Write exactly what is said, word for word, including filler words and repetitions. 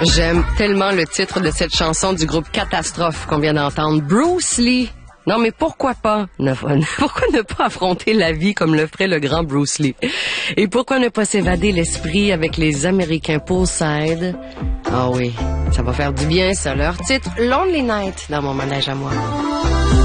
J'aime tellement le titre de cette chanson du groupe Catastrophe qu'on vient d'entendre. Bruce Lee. Non, mais pourquoi pas? Ne, pourquoi ne pas affronter la vie comme le ferait le grand Bruce Lee? Et pourquoi ne pas s'évader l'esprit avec les Américains Poolside? Ah oui, ça va faire du bien, ça. Leur titre, Lonely Night, dans mon manège à moi.